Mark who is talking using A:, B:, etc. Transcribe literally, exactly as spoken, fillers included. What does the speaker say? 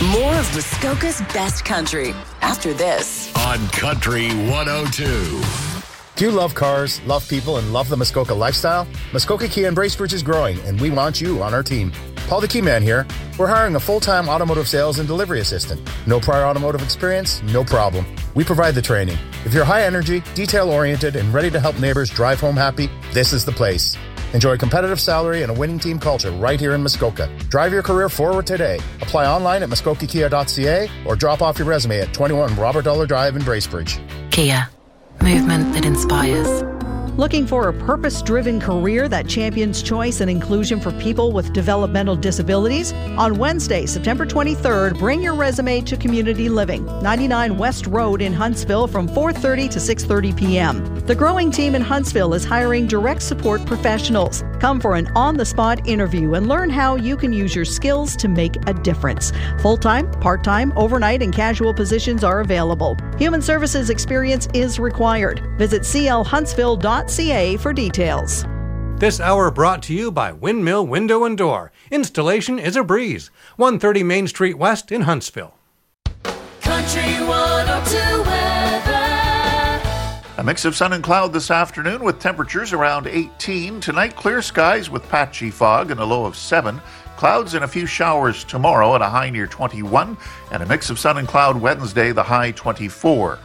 A: More of Muskoka's best country after this.
B: On Country one oh two.
C: Do you love cars, love people, and love the Muskoka lifestyle? Muskoka Kia and Bracebridge is growing, and we want you on our team. Paul the Keyman here. We're hiring a full-time automotive sales and delivery assistant. No prior automotive experience? No problem. We provide the training. If you're high energy, detail-oriented, and ready to help neighbors drive home happy, this is the place. Enjoy a competitive salary and a winning team culture right here in Muskoka. Drive your career forward today. Apply online at muskoka kia dot c a or drop off your resume at twenty-one Robert Dollar Drive in Bracebridge.
D: Kia. Movement that inspires.
E: Looking for a purpose-driven career that champions choice and inclusion for people with developmental disabilities? On Wednesday, September twenty-third, bring your resume to Community Living, ninety-nine West Road in Huntsville from four thirty to six thirty p.m. The growing team in Huntsville is hiring direct support professionals. Come for an on-the-spot interview and learn how you can use your skills to make a difference. Full-time, part-time, overnight, and casual positions are available. Human services experience is required. Visit c l huntsville dot c a for details.
F: This hour brought to you by Windmill Window and Door. Installation is a breeze. one thirty Main Street West in Huntsville.
G: Country one oh two weather.
H: A mix of sun and cloud this afternoon with temperatures around eighteen. Tonight, clear skies with patchy fog and a low of seven. Clouds and a few showers tomorrow at a high near twenty-one. And a mix of sun and cloud Wednesday, the high twenty-four.